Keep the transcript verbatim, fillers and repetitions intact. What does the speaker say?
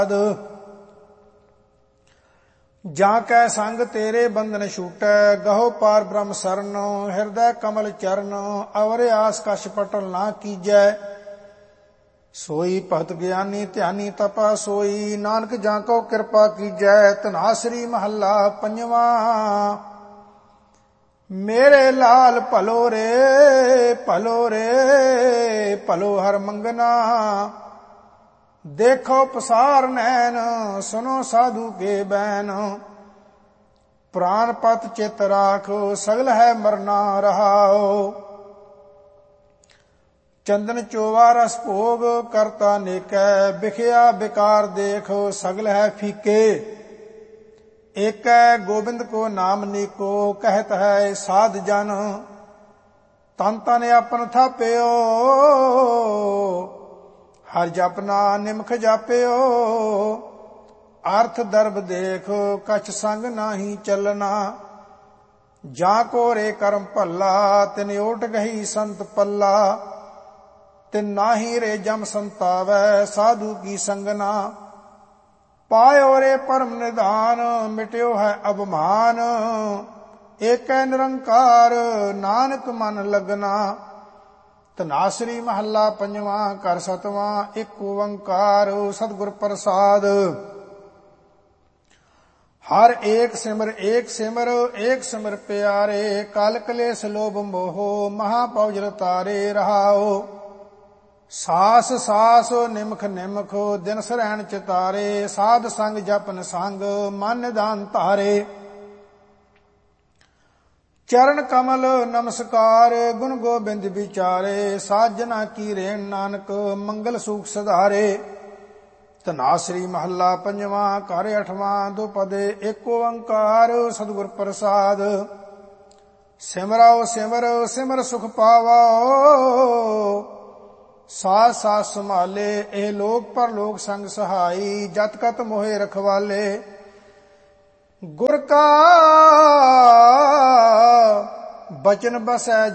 ਜਾਂ ਕੈ ਸੰਗ ਤੇਰੇ ਬੰਧਨ ਛੂਟੈ, ਗਹੋ ਪਾਰ ਬ੍ਰਹਮ ਸਰਨ, ਹਿਰਦੈ ਕਮਲ ਚਰਨ, ਅਵਰ ਆਸ ਕਛ ਪਟਲ ਨਾ ਕੀਜੈ। ਸੋਈ ਭਗਤ ਗਿਆਨੀ ਧਿਆਨੀ ਤਪਾ ਸੋਈ, ਨਾਨਕ ਜਾਂ ਕੋ ਕਿਰਪਾ ਕੀਜੈ। ਧਨਾਸਰੀ ਮਹੱਲਾ ਪੰਜਵਾਂ। ਮੇਰੇ ਲਾਲ ਭਲੋ ਰੇ ਭਲੋ ਰੇ ਭਲੋ ਹਰ ਮੰਗਨਾ, ਦੇਖੋ ਪਸਾਰ ਨੈਣ ਸੁਨੋ ਸਾਧੂ ਕੇ ਬੈਨ। ਪ੍ਰਾਨ ਪਤ ਚਿਤ ਰਾਖੋ ਸਗਲ ਹੈ ਮਰਨਾ ਰਹਾਓ, ਚੰਦਨ ਚੋਵਾ ਰਸ ਭੋਗ ਕਰਤਾ ਨੇਕੈ। ਬਿਖਿਆ ਬਿਕਾਰ ਦੇਖੋ ਸਗਲ ਹੈ ਫੀਕੇ, ਏਕੈ ਗੋਬਿੰਦ ਕੋ ਨਾਮ ਨੀਕੋ। ਕਹਿਤ ਹੈ ਸਾਧ ਜਨ ਤਨ ਤਨ ਆਪਨ ਥਾਪਿਓ, ਹਰ ਜਪਨਾ ਨਿਮਖ ਜਾਪਿਓ। ਅਰਥ ਦਰਬ ਦੇਖ ਕਛ ਸੰਗ ਨਾਹੀ ਚੱਲਣਾ, ਜਾਂ ਕੋ ਰੇ ਕਰਮ ਭੱਲਾ ਤਿਨ ਓਟ ਗਈ ਸੰਤ ਪੱਲਾ। ਤਿਨ ਨਾਹੀ ਰੇ ਜਮ ਸੰਤਾਵੈ ਸਾਧੂ ਕੀ ਸੰਗਨਾ, ਪਾਇਓ ਰੇ ਪਰਮ ਨਿਧਾਨ ਮਿਟਿਓ ਹੈ ਅਭਮਾਨ। ਏਕੈ ਨਿਰੰਕਾਰ ਨਾਨਕ ਮਨ ਲਗਨਾ। ਧਨਾਸਰੀ ਮਹੱਲਾ ਪੰਜਵਾਂ। ਘਰ ਸਤਵਾਂ। ਇੱਕ ਓੰਕਾਰ ਸਤਿਗੁਰ ਪ੍ਰਸਾਦ। ਹਰ ਏਕ ਸਿਮਰ ਏਕ ਸਿਮਰ ਏਕ ਸਿਮਰ ਪਿਆਰੇ, ਕਲ ਕਲੇਸ਼ ਲੋਭ ਮੋਹ ਮਹਾ ਪਉ ਤਾਰੇ ਰਹਾਓ। ਸਾਸ ਸਾਸ ਨਿਮਖ ਨਿਮਖ ਦਿਨ ਸਰੈਣ ਚਿਤਾਰੇ, ਸਾਧ ਸੰਗ ਜਪਨ ਸੰਗ ਮਨ ਨਿਧਾਨ ਧਾਰੇ। ਚਰਨ ਕਮਲ ਨਮਸਕਾਰ ਗੁਣ ਗੋਬਿੰਦ ਵਿਚਾਰੇ, ਸਾਜਨਾ ਕੀ ਰੇਣ ਨਾਨਕ ਮੰਗਲ ਸੂਖ ਸਧਾਰੇ। ਧਨਾਸਰੀ ਮਹੱਲਾ ਪੰਜਵਾਂ। ਘਰ ਅਠਵਾਂ। ਦੋ ਪਦੇ ਏਕ ਓੰਕਾਰ ਸਤਿਗੁਰ ਪ੍ਰਸਾਦ। ਸਿਮਰਾਓ ਸਿਮਰ ਸਿਮਰ ਸੁਖ ਪਾਵਾਓ, ਸਾਥ ਸਾਥ ਸੰਭਾਲੇ ਇਹ ਲੋਕ ਪਰਲੋਕ ਸੰਗ ਸਹਾਈ। ਜਤ ਕਤ ਮੋਹਿ ਰਖਵਾਲੇ, ਗੁਰ ਕਾ ਬਚਨ ਬਸੈ